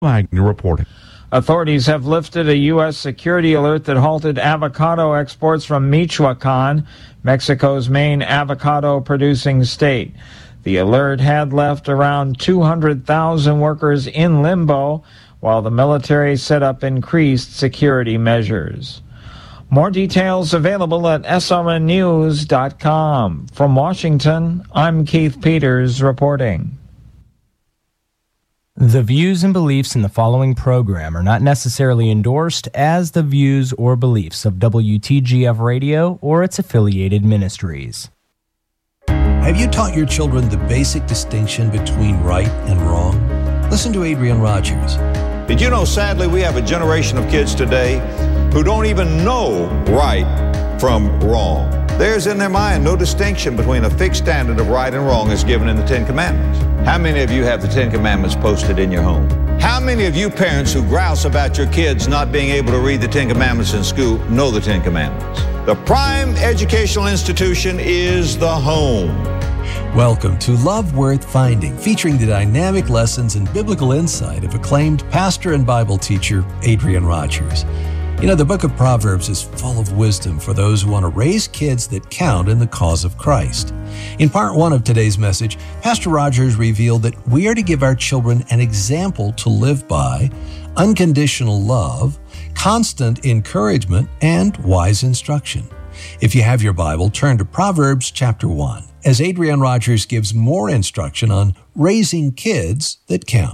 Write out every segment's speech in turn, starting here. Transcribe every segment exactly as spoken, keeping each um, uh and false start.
Agnew reporting. Authorities have lifted a U S security alert that halted avocado exports from Michoacan, Mexico's main avocado-producing state. The alert had left around two hundred thousand workers in limbo, while the military set up increased security measures. More details available at S R N news dot com. From Washington, I'm Keith Peters reporting. The views and beliefs in the following program are not necessarily endorsed as the views or beliefs of W T G F Radio or its affiliated ministries. Have you taught your children the basic distinction between right and wrong? Listen to Adrian Rogers. Did you know, sadly, we have a generation of kids today who don't even know right from wrong. There's in their mind no distinction between a fixed standard of right and wrong as given in the Ten Commandments. How many of you have the Ten Commandments posted in your home? How many of you parents who grouse about your kids not being able to read the Ten Commandments in school know the Ten Commandments? The prime educational institution is the home. Welcome to Love Worth Finding, featuring the dynamic lessons and biblical insight of acclaimed pastor and Bible teacher Adrian Rogers. You know, the book of Proverbs is full of wisdom for those who want to raise kids that count in the cause of Christ. In part one of today's message, Pastor Rogers revealed that we are to give our children an example to live by, unconditional love, constant encouragement, and wise instruction. If you have your Bible, turn to Proverbs chapter one, as Adrian Rogers gives more instruction on raising kids that count.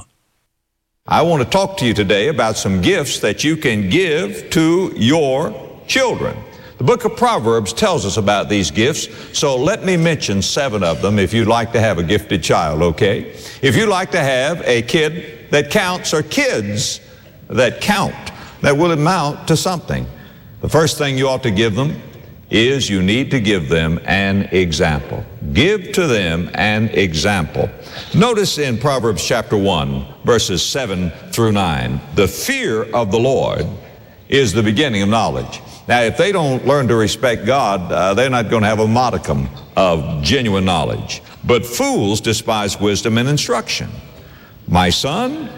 I want to talk to you today about some gifts that you can give to your children. The book of Proverbs tells us about these gifts, so let me mention seven of them if you'd like to have a gifted child, okay? If you'd like to have a kid that counts, or kids that count, that will amount to something, the first thing you ought to give them is you need to give them an example. Give to them an example. Notice in Proverbs chapter one, verses seven through nine, the fear of the Lord is the beginning of knowledge. Now, if they don't learn to respect God, uh, they're not going to have a modicum of genuine knowledge. But fools despise wisdom and instruction. My son,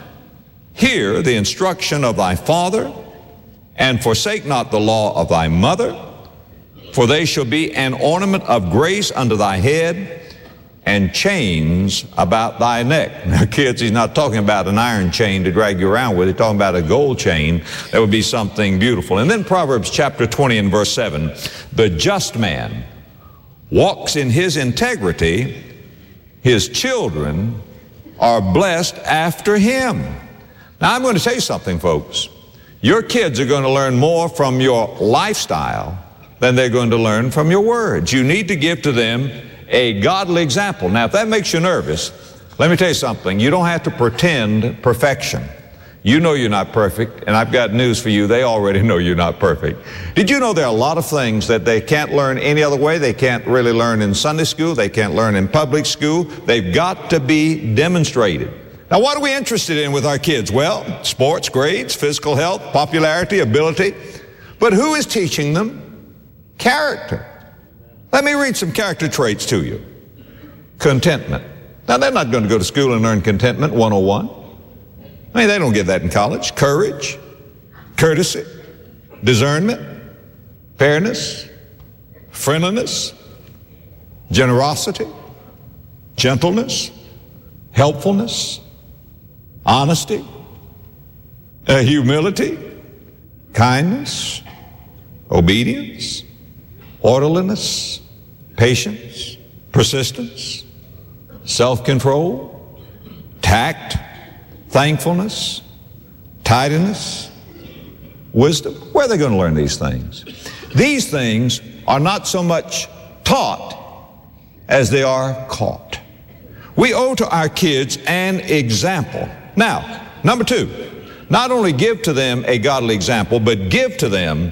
hear the instruction of thy father, and forsake not the law of thy mother, for they shall be an ornament of grace unto thy head, and chains about thy neck. Now, kids, he's not talking about an iron chain to drag you around with. He's talking about a gold chain. That would be something beautiful. And then Proverbs chapter twenty and verse seven, the just man walks in his integrity, his children are blessed after him. Now, I'm going to tell you something, folks. Your kids are going to learn more from your lifestyle than they're going to learn from your words. You need to give to them a godly example. Now, if that makes you nervous, let me tell you something. You don't have to pretend perfection. You know you're not perfect, and I've got news for you. They already know you're not perfect. Did you know there are a lot of things that they can't learn any other way? They can't really learn in Sunday school. They can't learn in public school. They've got to be demonstrated. Now, what are we interested in with our kids? Well, sports, grades, physical health, popularity, ability. But who is teaching them? Character. Let me read some character traits to you. Contentment. Now, they're not going to go to school and learn contentment one oh one. I mean, they don't get that in college. Courage, courtesy, discernment, fairness, friendliness, generosity, gentleness, helpfulness, honesty, uh, humility, kindness, obedience, orderliness, patience, persistence, self-control, tact, thankfulness, tidiness, wisdom. Where are they going to learn these things? These things are not so much taught as they are caught. We owe to our kids an example. Now, number two, not only give to them a godly example, but give to them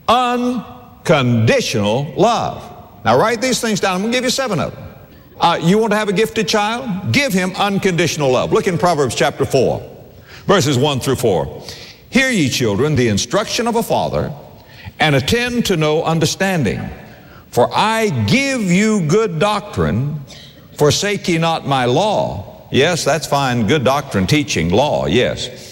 unconditional love. Now, write these things down. I'm going to give you seven of them. Uh, you want to have a gifted child? Give him unconditional love. Look in Proverbs chapter four, verses one through four. Hear ye, children, the instruction of a father, and attend to know understanding. For I give you good doctrine, forsake ye not my law. Yes, that's fine, good doctrine, teaching, law, yes.